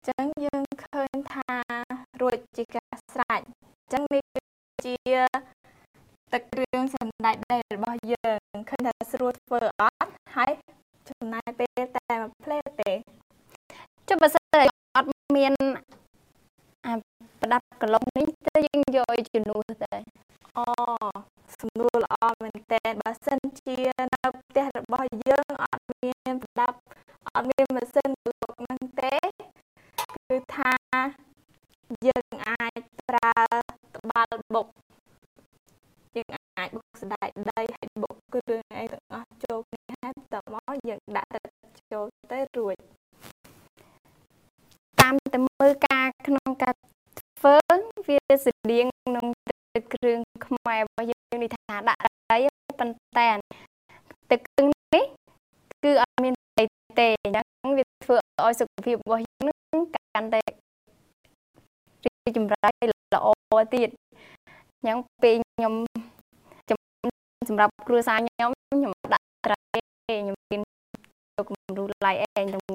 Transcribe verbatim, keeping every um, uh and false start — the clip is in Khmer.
ចឹងយើងឃើញថារួចជាការស្រេចចឹងនេះជាទឹកគ្រឿងសណ្តែកដីរបស់យើងឃើញថាស្រួលធ្វើអត់ហើយចំណាយពេលតែមួយភ្លែតទេចុះបើសិនតែអត់មានអាប្រដាប់កន្លុងនេះទៅយើងយកឲ្យជំនួសទៅអូសំណួរល្អមែនតើបើសិនជានៅផ្ទះរបស់យើងអត់មានប្រដាប់អត់មានម៉ាស៊ីនលុបហ្នឹងទេគឺថាយើងអាចប្រើត្បាល់បុកយើងអាចបុកសណ្តែកដីហើយបុកគ្រឿងអីទាំងអស់ចូលគ្នាហើយបន្ទាប់មកយើងដាក់ទឹកចូលទៅរួចតាមតែមើលការក្នុងការធ្វើវាស្តៀងនឹងទឹកគ្រឿងខ្មែររបស់យើងនេះថាដាក់ដីប៉ុន្តែទឹកគ្រឿងនេះគឺអត់មានដីទេអញ្ចឹងវាធ្វើឲ្យសុខភាពរបស់យើងនឹងកាន់តែរីកចម្រើនល្អទៀតអញ្ចឹងពេលខ្ញុំសម្រាប់គ្រួសារខ្ញុំខ្ញុំដាក់ត្រីខ្ញុំមានយកគំរូ like ឯង